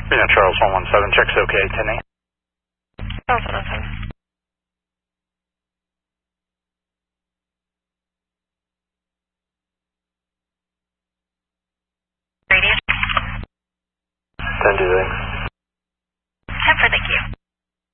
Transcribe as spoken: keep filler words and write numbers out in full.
Yeah, Charles one one seven, checks okay, Tinny. Charles one one seven. Radio. ten two six.